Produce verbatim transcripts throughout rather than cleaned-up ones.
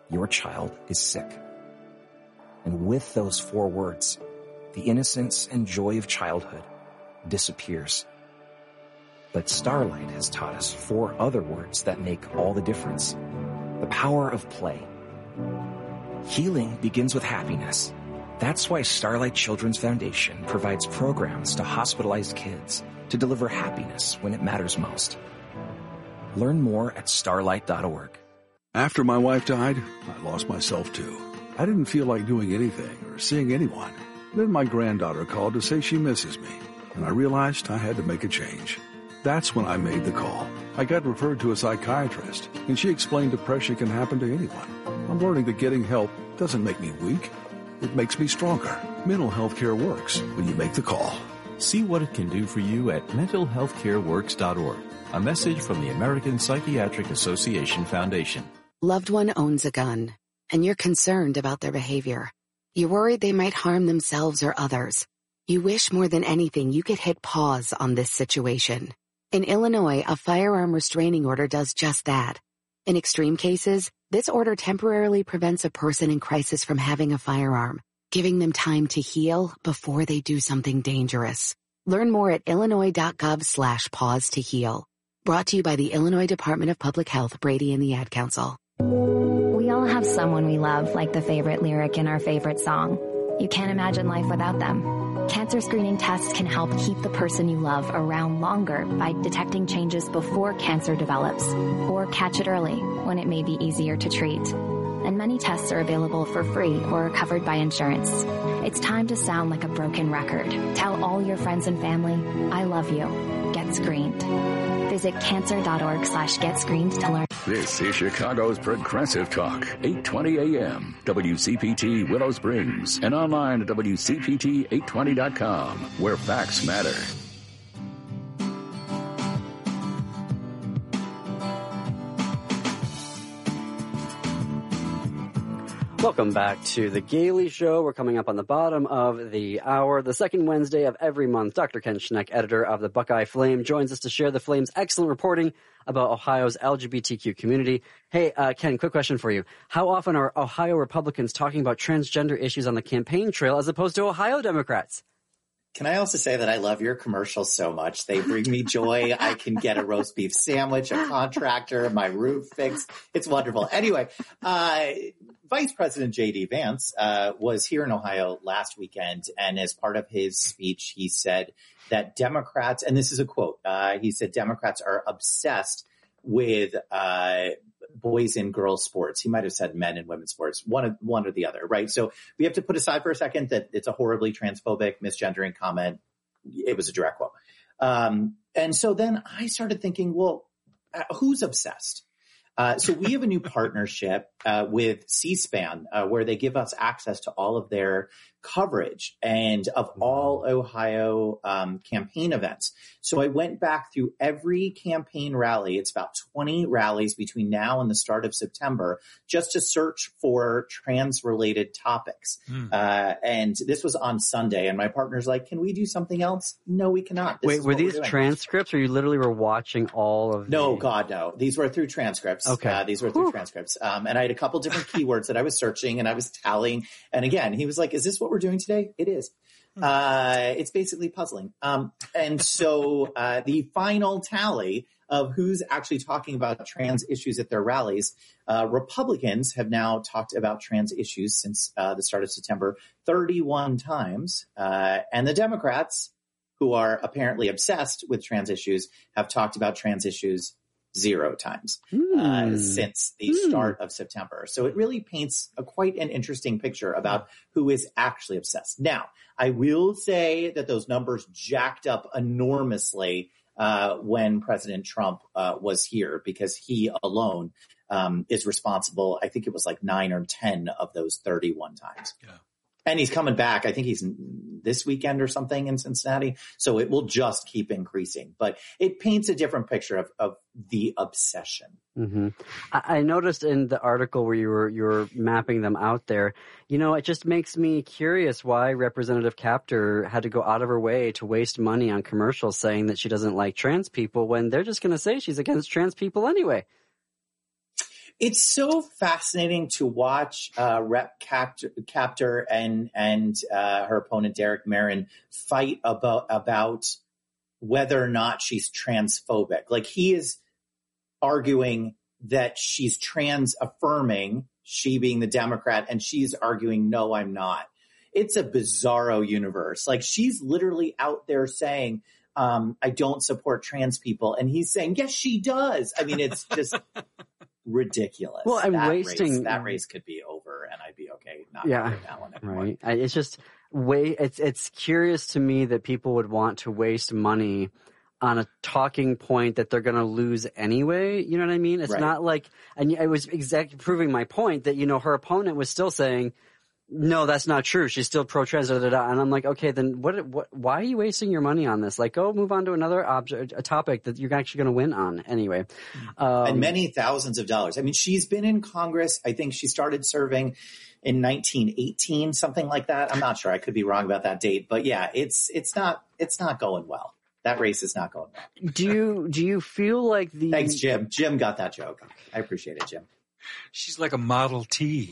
your child is sick. And with those four words, the innocence and joy of childhood disappears. But Starlight has taught us four other words that make all the difference. The power of play. Healing begins with happiness. That's why Starlight Children's Foundation provides programs to hospitalized kids to deliver happiness when it matters most. Learn more at starlight dot org. After my wife died, I lost myself too. I didn't feel like doing anything or seeing anyone. Then my granddaughter called to say she misses me, and I realized I had to make a change. That's when I made the call. I got referred to a psychiatrist, and she explained depression can happen to anyone. I'm learning that getting help doesn't make me weak. It makes me stronger. Mental health care works when you make the call. See what it can do for you at mental health care works dot org. A message from the American Psychiatric Association Foundation. Loved one owns a gun, and you're concerned about their behavior. You're worried they might harm themselves or others. You wish more than anything you could hit pause on this situation. In Illinois, a firearm restraining order does just that. In extreme cases, this order temporarily prevents a person in crisis from having a firearm, giving them time to heal before they do something dangerous. Learn more at illinois.gov slash pause to heal. Brought to you by the Illinois Department of Public Health, Brady and the Ad Council. We all have someone we love, like the favorite lyric in our favorite song. You can't imagine life without them. Cancer screening tests can help keep the person you love around longer by detecting changes before cancer develops, or catch it early when it may be easier to treat. And many tests are available for free or are covered by insurance. It's time to sound like a broken record. Tell all your friends and family, I love you. Get screened. Visit cancer.org slash get screened to learn. This is Chicago's Progressive Talk, eight twenty A M, W C P T Willow Springs, and online at W C P T eight twenty dot com, where facts matter. Welcome back to The Gailey Show. We're coming up on the bottom of the hour, the second Wednesday of every month. Doctor Ken Schneck, editor of the Buckeye Flame, joins us to share the Flame's excellent reporting about Ohio's L G B T Q community. Hey, uh, Ken, quick question for you. How often are Ohio Republicans talking about transgender issues on the campaign trail as opposed to Ohio Democrats? Can I also say that I love your commercials so much? They bring me joy. I can get a roast beef sandwich, a contractor, my roof fixed. It's wonderful. Anyway, uh, Vice President J D. Vance uh, was here in Ohio last weekend, and as part of his speech, he said that Democrats, and this is a quote, uh, he said Democrats are obsessed with uh boys and girls sports. He might have said men and women's sports, one, one or the other, right? So we have to put aside for a second that it's a horribly transphobic, misgendering comment. It was a direct quote. Um, and so then I started thinking, well, uh, who's obsessed? Uh, so we have a new partnership uh, with C-SPAN uh, where they give us access to all of their coverage and of all Ohio um, campaign events. So I went back through every campaign rally. It's about twenty rallies between now and the start of September just to search for trans-related topics. Mm. Uh, and this was on Sunday, and my partner's like, can we do something else? No, we cannot. This Wait, were these transcripts, or you literally were watching all of No, the... God, no. These were through transcripts. Okay. Uh, these were through Whew. transcripts. Um, and I had a couple different keywords that I was searching, and I was tallying. And again, he was like, is this what we're doing today? It is. Uh, it's basically puzzling. Um, and so uh, the final tally of who's actually talking about trans issues at their rallies, uh, Republicans have now talked about trans issues since uh, the start of September thirty-one times. Uh, and the Democrats, who are apparently obsessed with trans issues, have talked about trans issues zero times mm. uh, since the mm. start of September. So it really paints a quite an interesting picture about who is actually obsessed. Now, I will say that those numbers jacked up enormously uh, when President Trump uh, was here, because he alone um, is responsible. I think it was like nine or ten of those thirty-one times. Yeah. And he's coming back. I think he's this weekend or something in Cincinnati. So it will just keep increasing. But it paints a different picture of, of the obsession. Mm-hmm. I, I noticed in the article where you were you were mapping them out there, you know, it just makes me curious why Representative Capter had to go out of her way to waste money on commercials saying that she doesn't like trans people when they're just going to say she's against trans people anyway. It's so fascinating to watch uh, Rep Captor, Captor and and uh, her opponent Derek Marin fight about about whether or not she's transphobic. Like, he is arguing that she's trans affirming, she being the Democrat, and she's arguing, no, I'm not. It's a bizarro universe. Like, she's literally out there saying, um, I don't support trans people. And he's saying, yes, she does. I mean, it's just ridiculous. Well, I'm that wasting race, that race could be over and I'd be okay not yeah, doing that one anymore. Right. I, it's just way, it's, it's curious to me that people would want to waste money on a talking point that they're going to lose anyway. You know what I mean? It's right. not like, and it was exactly proving my point that, you know, her opponent was still saying, no, that's not true. She's still pro-trans, da, da, da. And I'm like, okay, then what, what, why are you wasting your money on this? Like, go move on to another object, a topic that you're actually going to win on anyway. Um, and many thousands of dollars. I mean, she's been in Congress. I think she started serving in nineteen eighteen, something like that. I'm not sure. I could be wrong about that date, but yeah, it's, it's not, it's not going well. That race is not going well. Do you, do you feel like the... Thanks, Jim. Jim got that joke. I appreciate it, Jim. She's like a Model T.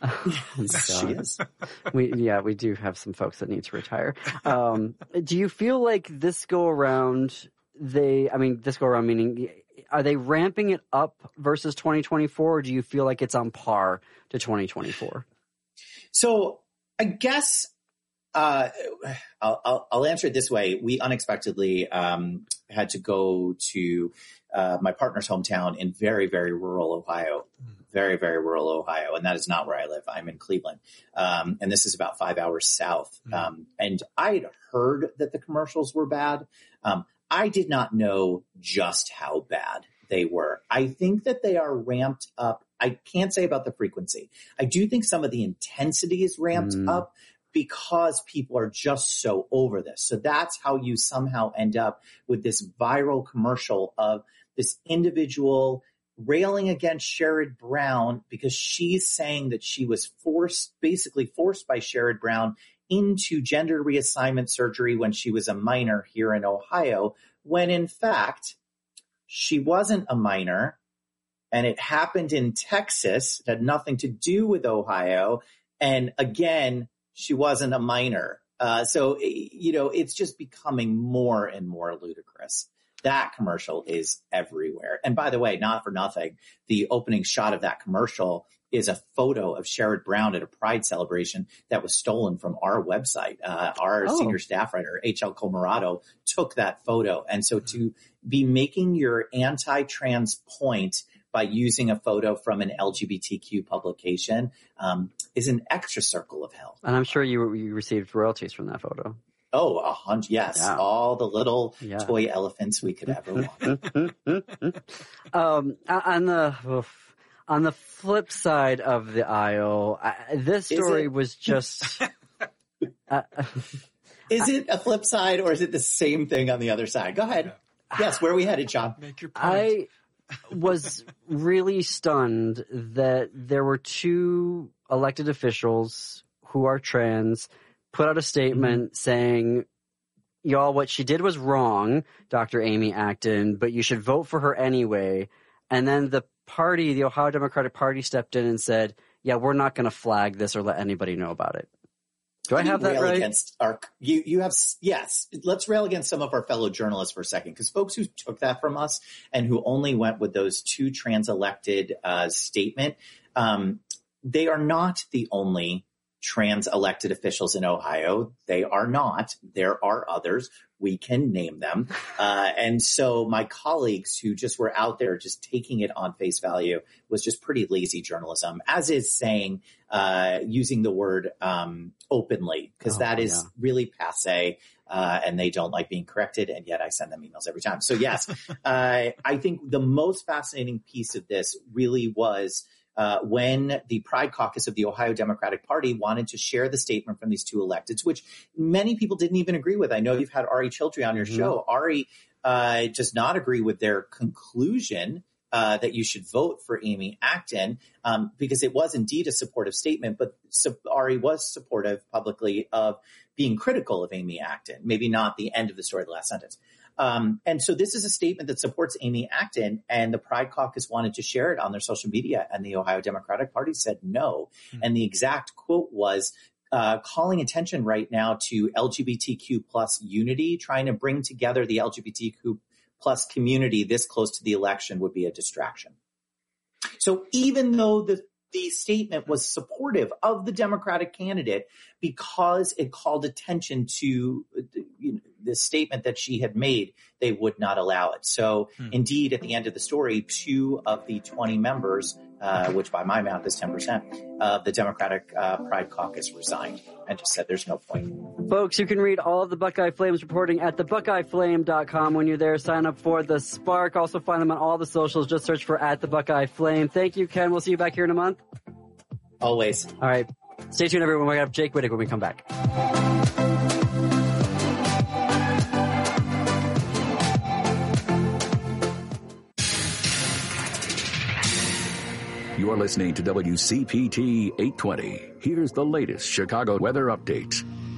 She is. We, yeah, we do have some folks that need to retire. Um, do you feel like this go around, they, I mean, this go around meaning, are they ramping it up versus twenty twenty-four, or do you feel like it's on par to twenty twenty-four? So I guess uh, I'll, I'll, I'll answer it this way. We unexpectedly um, had to go to uh, my partner's hometown in very, very rural Ohio. Very, very rural Ohio. And that is not where I live. I'm in Cleveland. Um, and this is about five hours south. Mm-hmm. Um, and I had heard that the commercials were bad. Um, I did not know just how bad they were. I think that they are ramped up. I can't say about the frequency. I do think some of the intensity is ramped mm. up because people are just so over this. So that's how you somehow end up with this viral commercial of this individual railing against Sherrod Brown because she's saying that she was forced, basically forced by Sherrod Brown into gender reassignment surgery when she was a minor here in Ohio, when in fact she wasn't a minor and it happened in Texas. It had nothing to do with Ohio. And again, she wasn't a minor. Uh, so, you know, it's just becoming more and more ludicrous. That commercial is everywhere. And by the way, not for nothing, the opening shot of that commercial is a photo of Sherrod Brown at a Pride celebration that was stolen from our website. Uh, our oh. senior staff writer, H L Comerado, took that photo. And so to be making your anti-trans point by using a photo from an L G B T Q publication um, is an extra circle of hell. And I'm sure you, you received royalties from that photo. Oh, a hundred, yes. Yeah. All the little yeah. toy elephants we could ever want. um, on the oof, on the flip side of the aisle, I, this story was just... uh, is it a flip side or is it the same thing on the other side? Go ahead. Yes, where are we headed, John? Make your point. I was really stunned that there were two elected officials who are trans put out a statement mm-hmm. saying, y'all, what she did was wrong, Doctor Amy Acton, but you should vote for her anyway. And then the party, the Ohio Democratic Party, stepped in and said, yeah, we're not going to flag this or let anybody know about it. Do I have that right? Against our, you, you have, yes. Let's rail against some of our fellow journalists for a second, because folks who took that from us and who only went with those two trans elected uh, statement, um, they are not the only trans elected officials in Ohio. They are not. There are others. We can name them. Uh, and so my colleagues who just were out there just taking it on face value was just pretty lazy journalism, as is saying, uh, using the word um, openly, because oh, that is yeah. really passe. Uh, and they don't like being corrected. And yet I send them emails every time. So yes, uh, I think the most fascinating piece of this really was Uh, when the Pride Caucus of the Ohio Democratic Party wanted to share the statement from these two electeds, which many people didn't even agree with. I know you've had Ari Childrey on your mm-hmm. show. Ari uh, does not agree with their conclusion uh, that you should vote for Amy Acton um, because it was indeed a supportive statement, but so Ari was supportive publicly of being critical of Amy Acton, maybe not the end of the story, the last sentence. Um, and so this is a statement that supports Amy Acton, and the Pride Caucus wanted to share it on their social media, and the Ohio Democratic Party said no. Mm-hmm. And the exact quote was, uh, calling attention right now to L G B T Q plus unity, trying to bring together the L G B T Q plus community this close to the election would be a distraction. So even though the The statement was supportive of the Democratic candidate because it called attention to you know, the statement that she had made, they would not allow it. So hmm. indeed, at the end of the story, two of the twenty members, uh, which by my math is ten percent of the Democratic uh, Pride Caucus resigned and just said there's no point. Folks, you can read all of the Buckeye Flames reporting at the buckeye flame dot com. When you're there, sign up for The Spark. Also find them on all the socials. Just search for at the Buckeye Flame. Thank you, Ken. We'll see you back here in a month. Always. All right. Stay tuned, everyone. We're going to have Jake Wittig when we come back. You're listening to W C P T eight twenty. Here's the latest Chicago weather update.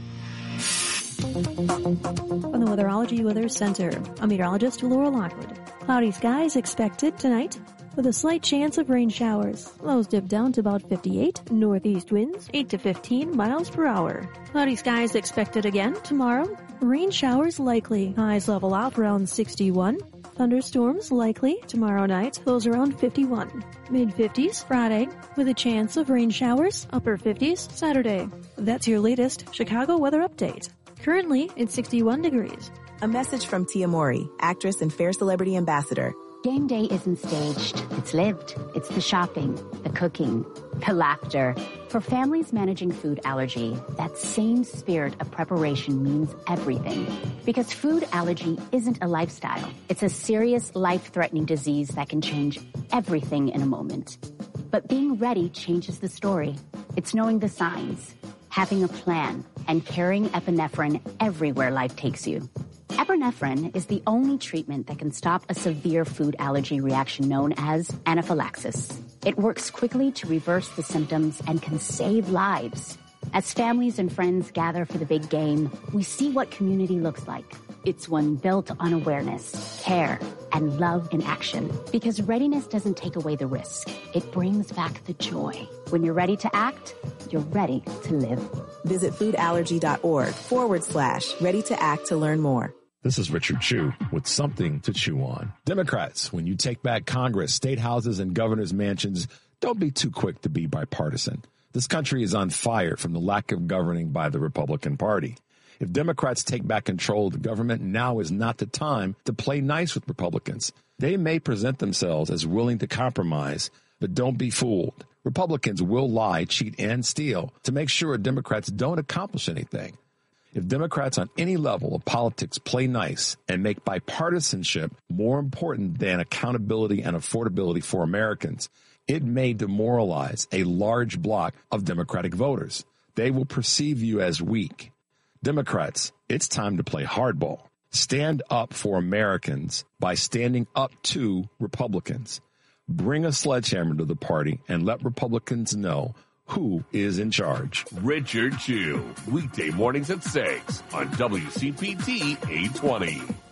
From the Weatherology Weather Center, I'm meteorologist Laura Lockwood. Cloudy skies expected tonight with a slight chance of rain showers. Lows dip down to about fifty-eight. Northeast winds eight to fifteen miles per hour. Cloudy skies expected again tomorrow. Rain showers likely. Highs level out around sixty-one. Thunderstorms likely tomorrow night. Lows around fifty-one. Mid-fifties Friday with a chance of rain showers. Upper fifties Saturday. That's your latest Chicago weather update. Currently, it's sixty-one degrees. A message from Tia Mowry, actress and Fair Celebrity Ambassador. Game day isn't staged. It's lived. It's the shopping, the cooking, the laughter. For families managing food allergy, that same spirit of preparation means everything. Because food allergy isn't a lifestyle. It's a serious, life-threatening disease that can change everything in a moment. But being ready changes the story. It's knowing the signs, having a plan, and carrying epinephrine everywhere life takes you. Epinephrine is the only treatment that can stop a severe food allergy reaction known as anaphylaxis. It works quickly to reverse the symptoms and can save lives. As families and friends gather for the big game, we see what community looks like. It's one built on awareness, care, and love in action. Because readiness doesn't take away the risk. It brings back the joy. When you're ready to act, you're ready to live. Visit foodallergy.org forward slash ready to act to learn more. This is Richard Chew with something to chew on. Democrats, when you take back Congress, state houses, and governor's mansions, don't be too quick to be bipartisan. This country is on fire from the lack of governing by the Republican Party. If Democrats take back control of the government, now is not the time to play nice with Republicans. They may present themselves as willing to compromise, but don't be fooled. Republicans will lie, cheat, and steal to make sure Democrats don't accomplish anything. If Democrats on any level of politics play nice and make bipartisanship more important than accountability and affordability for Americans, it may demoralize a large block of Democratic voters. They will perceive you as weak. Democrats, it's time to play hardball. Stand up for Americans by standing up to Republicans. Bring a sledgehammer to the party and let Republicans know who is in charge. Richard Chew, weekday mornings at six on W C P T eight twenty.